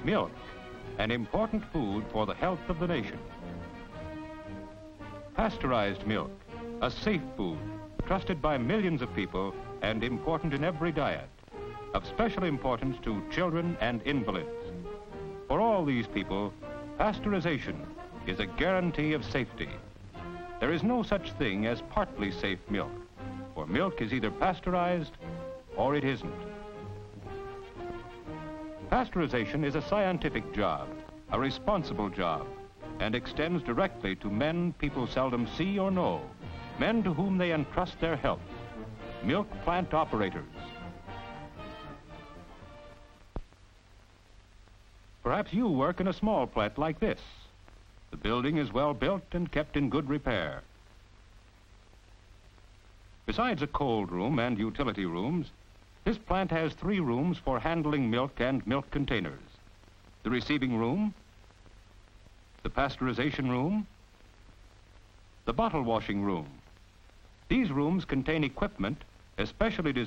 Milk, an important food for the health of the nation. Pasteurized milk, a safe food, trusted by millions of people and important in every diet, of special importance to children and invalids. For all these people, pasteurization is a guarantee of safety. There is no such thing as partly safe milk, for milk is either pasteurized or it isn't. Pasteurization is a scientific job, a responsible job, and extends directly to men people seldom see or know, men to whom they entrust their health, milk plant operators. Perhaps you work in a small plant like this. The building is well built and kept in good repair. Besides a cold room and utility rooms, this plant has 3 rooms for handling milk and milk containers. The receiving room, the pasteurization room, the bottle washing room. These rooms contain equipment especially designed